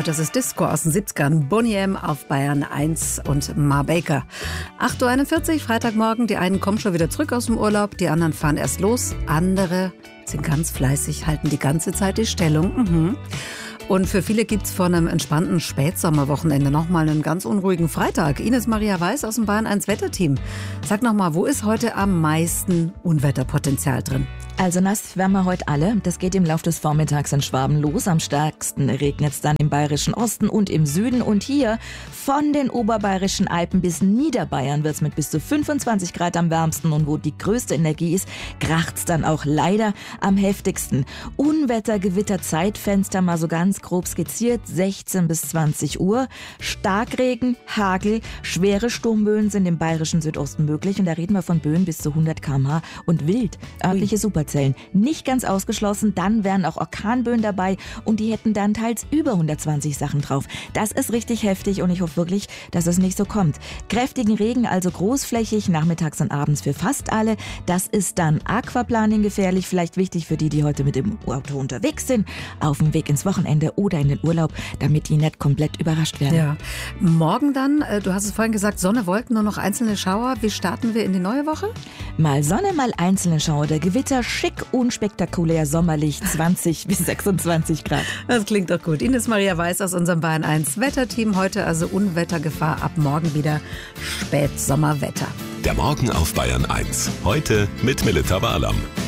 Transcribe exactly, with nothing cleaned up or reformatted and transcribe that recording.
Das ist Disco aus den siebzigern. Boney M. auf Bayern eins und Ma Baker. acht Uhr einundvierzig, Freitagmorgen. Die einen kommen schon wieder zurück aus dem Urlaub, die anderen fahren erst los. Andere sind ganz fleißig, halten die ganze Zeit die Stellung. Mhm. Und für viele gibt's vor einem entspannten Spätsommerwochenende nochmal einen ganz unruhigen Freitag. Ines Maria Weiß aus dem Bayern eins Wetterteam. Sag nochmal, wo ist heute am meisten Unwetterpotenzial drin? Also nass werden wir heute alle. Das geht im Laufe des Vormittags in Schwaben los. Am stärksten regnet es dann im bayerischen Osten und im Süden. Und hier von den oberbayerischen Alpen bis Niederbayern wird es mit bis zu fünfundzwanzig Grad am wärmsten. Und wo die größte Energie ist, kracht's dann auch leider am heftigsten. Unwetter, Gewitter, Zeitfenster mal so ganz grob skizziert. sechzehn bis zwanzig Uhr. Starkregen, Hagel, schwere Sturmböen sind im bayerischen Südosten möglich. Und da reden wir von Böen bis zu hundert Kilometer pro Stunde und wild. Örtliche Super Zählen. Nicht ganz ausgeschlossen, dann wären auch Orkanböen dabei und die hätten dann teils über hundertzwanzig Sachen drauf. Das ist richtig heftig und ich hoffe wirklich, dass es nicht so kommt. Kräftigen Regen, also großflächig, nachmittags und abends für fast alle. Das ist dann Aquaplaning gefährlich, vielleicht wichtig für die, die heute mit dem Auto unterwegs sind, auf dem Weg ins Wochenende oder in den Urlaub, damit die nicht komplett überrascht werden. Ja. Morgen dann, du hast es vorhin gesagt, Sonne, Wolken, nur noch einzelne Schauer. Wie starten wir in die neue Woche? Mal Sonne, mal einzelne Schauer, der Gewitter, schick, unspektakulär, sommerlich, zwanzig bis sechsundzwanzig Grad. Das klingt doch gut. Ines Maria Weiß aus unserem Bayern eins Wetterteam. Heute also Unwettergefahr, ab morgen wieder Spätsommerwetter. Der Morgen auf Bayern eins. Heute mit Melita Barlam.